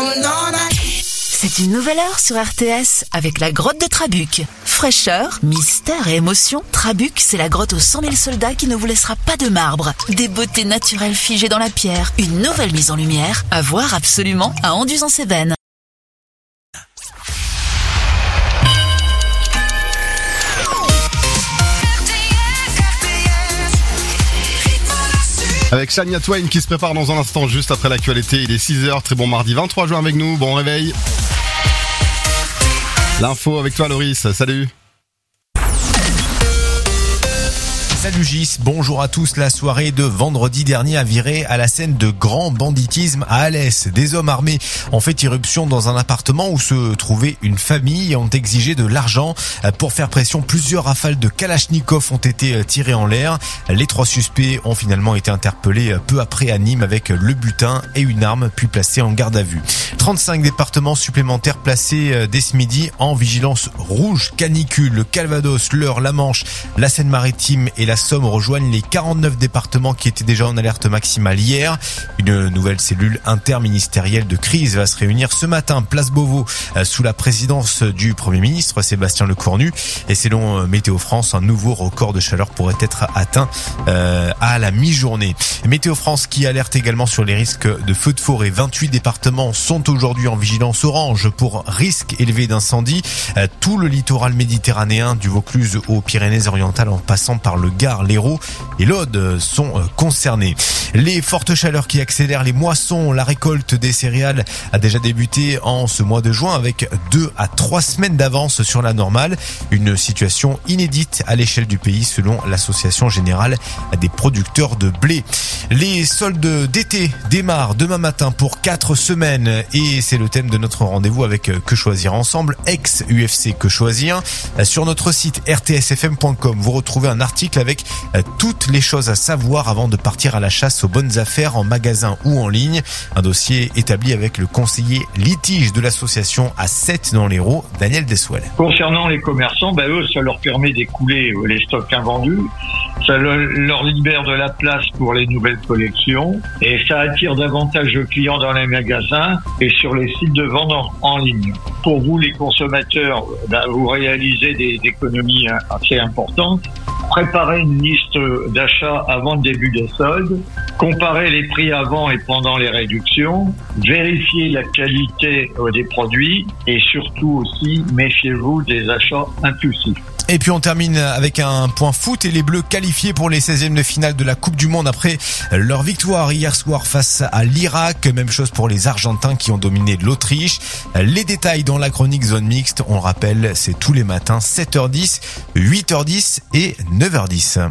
C'est une nouvelle heure sur RTS avec la grotte de Trabuc. Fraîcheur, mystère et émotion, Trabuc, c'est la grotte aux 100 000 soldats qui ne vous laissera pas de marbre. Des beautés naturelles figées dans la pierre, une nouvelle mise en lumière, à voir absolument à Anduze-en-Cévennes. Avec Shania Twain qui se prépare dans un instant juste après l'actualité. Il est 6h, très bon mardi 23 juin avec nous, bon réveil. L'info avec toi Loris, salut. Salut Gis, bonjour à tous. La soirée de vendredi dernier a viré à la scène de grand banditisme à Alès. Des hommes armés ont fait irruption dans un appartement où se trouvait une famille et ont exigé de l'argent. Pour faire pression, plusieurs rafales de Kalachnikov ont été tirées en l'air. Les 3 suspects ont finalement été interpellés peu après à Nîmes avec le butin et une arme puis placés en garde à vue. 35 départements supplémentaires placés dès ce midi en vigilance rouge canicule. Le Calvados, l'Eure, la Manche, la Seine-Maritime et la Somme rejoignent les 49 départements qui étaient déjà en alerte maximale hier. Une nouvelle cellule interministérielle de crise va se réunir ce matin, place Beauvau, sous la présidence du Premier ministre Sébastien Lecornu. Et selon Météo France, un nouveau record de chaleur pourrait être atteint à la mi-journée. Météo France qui alerte également sur les risques de feux de forêt. 28 départements sont aujourd'hui en vigilance orange pour risque élevé d'incendie. Tout le littoral méditerranéen du Vaucluse aux Pyrénées-Orientales en passant par le Gard, l'Hérault et l'Aude sont concernés. Les fortes chaleurs qui accélèrent les moissons, la récolte des céréales a déjà débuté en ce mois de juin avec 2 à 3 semaines d'avance sur la normale. Une situation inédite à l'échelle du pays selon l'Association générale des producteurs de blé. Les soldes d'été démarrent demain matin pour 4 semaines et c'est le thème de notre rendez-vous avec Que choisir ensemble, ex-UFC Que choisir. Sur notre site rtsfm.com, vous retrouvez un article avec toutes les choses à savoir avant de partir à la chasse aux bonnes affaires en magasin ou en ligne. Un dossier établi avec le conseiller litige de l'association A7 dans l'Hérault, Daniel Deswell. Concernant les commerçants, eux, ça leur permet d'écouler les stocks invendus. Ça leur libère de la place pour les nouvelles collections et ça attire davantage de clients dans les magasins et sur les sites de vente en ligne. Pour vous, les consommateurs, vous réalisez des économies assez importantes. Préparez une liste d'achats avant le début des soldes. Comparez les prix avant et pendant les réductions. Vérifiez la qualité des produits et surtout aussi, méfiez-vous des achats impulsifs. Et puis on termine avec un point foot et les Bleus qualifiés pour les 16e de finale de la Coupe du Monde après leur victoire hier soir face à l'Irak. Même chose pour les Argentins qui ont dominé l'Autriche. Les détails dans la chronique Zone Mixte, on le rappelle, c'est tous les matins 7h10, 8h10 et 9h10.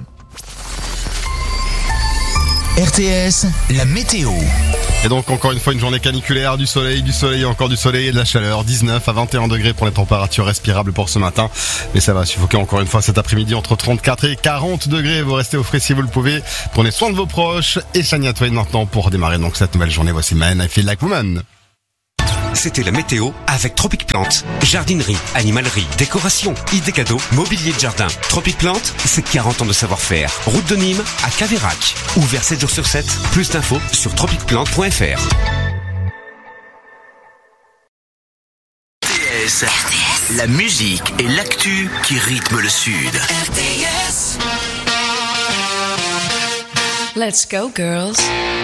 RTS, la météo. Et donc encore une fois une journée caniculaire, du soleil et encore du soleil et de la chaleur, 19 à 21 degrés pour les températures respirables pour ce matin. Mais ça va suffoquer encore une fois cet après-midi entre 34 et 40 degrés. Vous restez au frais si vous le pouvez. Prenez soin de vos proches. Et Shania Twain maintenant pour démarrer donc cette nouvelle journée. Voici Man, I Feel Like Woman. C'était la météo avec Tropic Plante. Jardinerie, animalerie, décoration, idées cadeaux, mobilier de jardin. Tropic Plante, c'est 40 ans de savoir-faire. Route de Nîmes à Caveyrac. Ouvert 7 jours sur 7. Plus d'infos sur tropicplante.fr. RTS, la musique et l'actu qui rythment le Sud. RTS. Let's go, girls.